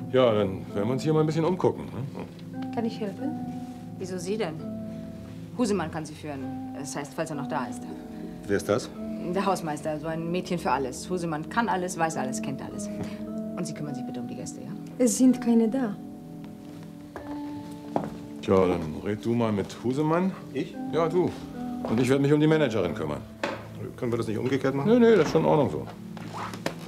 Ja, dann werden wir uns hier mal ein bisschen umgucken. Ne? Kann ich helfen? Wieso Sie denn? Husemann kann Sie führen. Das heißt, falls er noch da ist. Wer ist das? Der Hausmeister, so ein Mädchen für alles. Husemann kann alles, weiß alles, kennt alles. Und Sie kümmern sich bitte um die Gäste, ja? Es sind keine da. Tja, dann red du mal mit Husemann. Ich? Ja, du. Und ich werde mich um die Managerin kümmern. Können wir das nicht umgekehrt machen? Nee, das ist schon in Ordnung so.